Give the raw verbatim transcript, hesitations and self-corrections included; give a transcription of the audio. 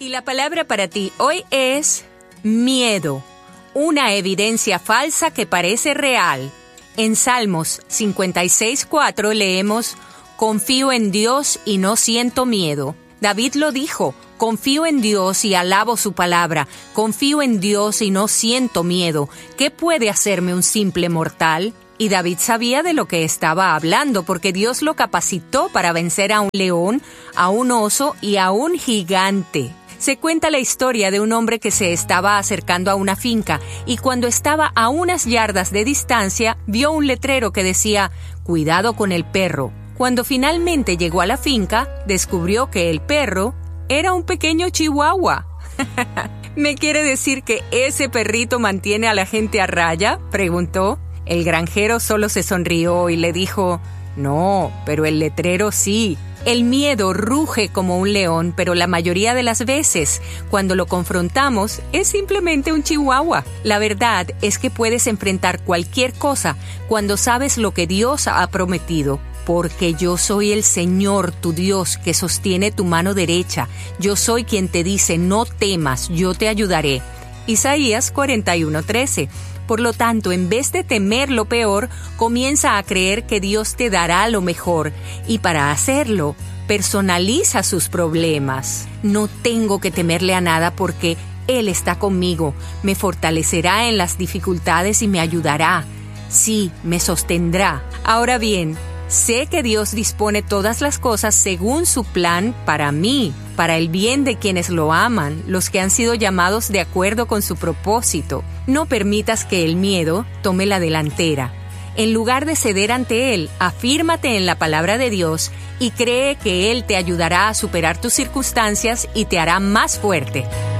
Y la palabra para ti hoy es miedo, una evidencia falsa que parece real. En Salmos cincuenta y seis, cuatro leemos, confío en Dios y no siento miedo. David lo dijo, confío en Dios y alabo su palabra, confío en Dios y no siento miedo. ¿Qué puede hacerme un simple mortal? Y David sabía de lo que estaba hablando porque Dios lo capacitó para vencer a un león, a un oso y a un gigante. Se cuenta la historia de un hombre que se estaba acercando a una finca y cuando estaba a unas yardas de distancia vio un letrero que decía «Cuidado con el perro». Cuando finalmente llegó a la finca, descubrió que el perro era un pequeño chihuahua. ¿Me quiere decir que ese perrito mantiene a la gente a raya?, preguntó. El granjero solo se sonrió y le dijo, «No, pero el letrero sí». El miedo ruge como un león, pero la mayoría de las veces, cuando lo confrontamos, es simplemente un chihuahua. La verdad es que puedes enfrentar cualquier cosa cuando sabes lo que Dios ha prometido. Porque yo soy el Señor, tu Dios, que sostiene tu mano derecha. Yo soy quien te dice, no temas, yo te ayudaré. Isaías cuarenta y uno, trece. Por lo tanto, en vez de temer lo peor, comienza a creer que Dios te dará lo mejor. Y para hacerlo, personaliza sus problemas. No tengo que temerle a nada porque Él está conmigo. Me fortalecerá en las dificultades y me ayudará. Sí, me sostendrá. Ahora bien, sé que Dios dispone todas las cosas según su plan para mí, para el bien de quienes lo aman, los que han sido llamados de acuerdo con su propósito. No permitas que el miedo tome la delantera. En lugar de ceder ante él, afírmate en la palabra de Dios y cree que Él te ayudará a superar tus circunstancias y te hará más fuerte.